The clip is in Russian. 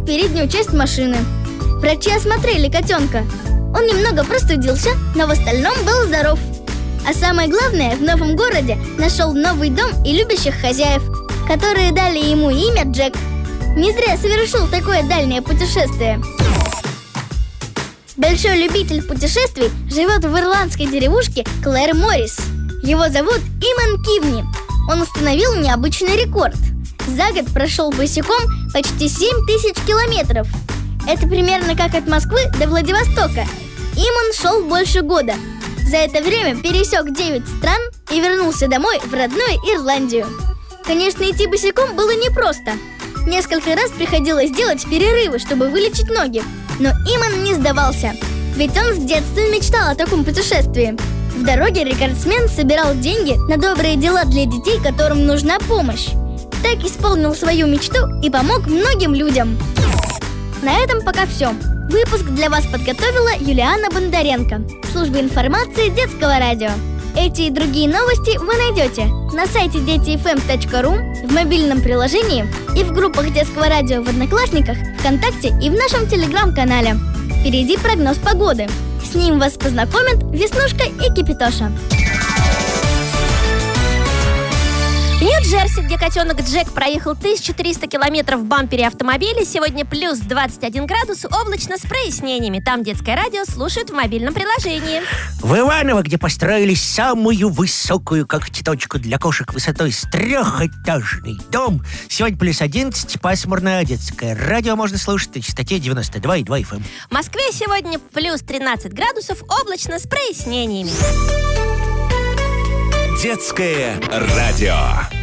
переднюю часть машины. Врачи осмотрели котенка. Он немного простудился, но в остальном был здоров. А самое главное, в новом городе нашел новый дом и любящих хозяев, которые дали ему имя Джек. Не зря совершил такое дальнее путешествие. Большой любитель путешествий живет в ирландской деревушке Клэр Моррис. Его зовут Иман Кивни. Он установил необычный рекорд. За год прошел босиком почти 7000 километров. Это примерно как от Москвы до Владивостока. Иман шел больше года. За это время пересек 9 стран и вернулся домой в родную Ирландию. Конечно, идти босиком было непросто. Несколько раз приходилось делать перерывы, чтобы вылечить ноги. Но Иман не сдавался, ведь он с детства мечтал о таком путешествии. В дороге рекордсмен собирал деньги на добрые дела для детей, которым нужна помощь. Так исполнил свою мечту и помог многим людям. На этом пока все. Выпуск для вас подготовила Юлиана Бондаренко, служба информации Детского радио. Эти и другие новости вы найдете на сайте детифм.ру, в мобильном приложении и в группах Детского радио в Одноклассниках, ВКонтакте и в нашем Телеграм-канале. Впереди прогноз погоды. С ним вас познакомят Веснушка и Кипитоша. В Нью-Джерси, где котенок Джек проехал 1300 километров в бампере автомобиля, сегодня плюс 21 градус, облачно с прояснениями. Там Детское радио слушают в мобильном приложении. В Иваново, где построили самую высокую когтеточку для кошек высотой с 3-этажный дом, сегодня плюс 11, пасмурно. Детское радио можно слушать на частоте 92,2 FM. В Москве сегодня плюс 13 градусов, облачно с прояснениями. Детское радио.